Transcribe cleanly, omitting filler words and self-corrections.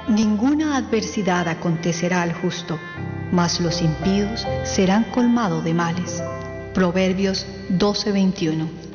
Ninguna adversidad acontecerá al justo, mas los impíos serán colmados de males. Proverbios 12:21.